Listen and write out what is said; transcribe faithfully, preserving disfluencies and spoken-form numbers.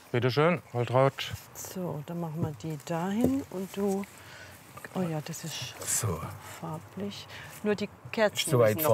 Bitte schön, Waltraud. So, dann machen wir die dahin und du. Oh ja, das ist So. farblich. Nur die Kerzen Ist zu weit müssen noch